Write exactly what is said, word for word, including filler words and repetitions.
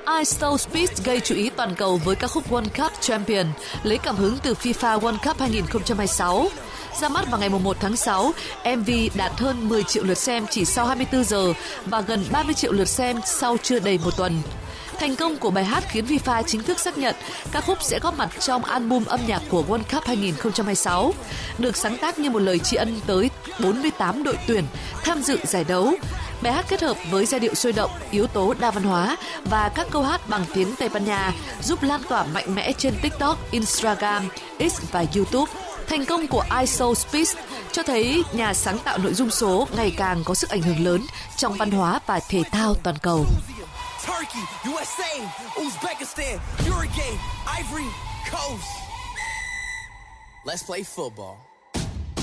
I Stole Speed gây chú ý toàn cầu với ca khúc World Cup Champion, lấy cảm hứng từ FIFA World Cup hai không hai sáu. Ra mắt vào ngày mùng một tháng sáu, em vê đạt hơn mười triệu lượt xem chỉ sau hai mươi tư giờ và gần ba mươi triệu lượt xem sau chưa đầy một tuần. Thành công của bài hát khiến FIFA chính thức xác nhận ca khúc sẽ góp mặt trong album âm nhạc của World Cup hai không hai sáu, được sáng tác như một lời tri ân tới bốn mươi tám đội tuyển tham dự giải đấu. Bài hát kết hợp với giai điệu sôi động, yếu tố đa văn hóa và các câu hát bằng tiếng Tây Ban Nha giúp lan tỏa mạnh mẽ trên TikTok, Instagram, X và YouTube. Thành công của I Stole Speed cho thấy nhà sáng tạo nội dung số ngày càng có sức ảnh hưởng lớn trong văn hóa và thể thao toàn cầu. Turkey, U S A, Uzbekistan, Uruguay, Ivory Coast. Let's play football.